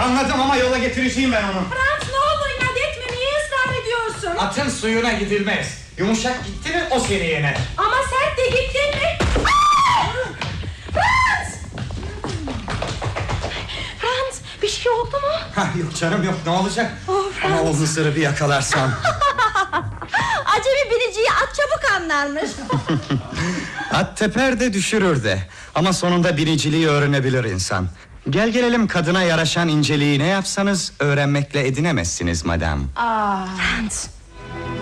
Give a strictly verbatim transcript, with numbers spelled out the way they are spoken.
Anladım ama yola getireceğim ben onu. Frans, ne olur inat etme, niye ısrar ediyorsun? Atın suyuna gidilmez. Yumuşak gitti mi o seni yener. Ama sert de gittin mi? Frans! Frans, bir şey oldu mu? Ha, yok canım yok, ne olacak? Oh, ama o hızırı bir yakalarsam. Acemi biniciyi at çabuk anlarmış. At teper de düşürür de. Ama sonunda biniciliği öğrenebilir insan. Gel gelelim, kadına yaraşan inceliği ne yapsanız öğrenmekle edinemezsiniz madam. Aa. Frans,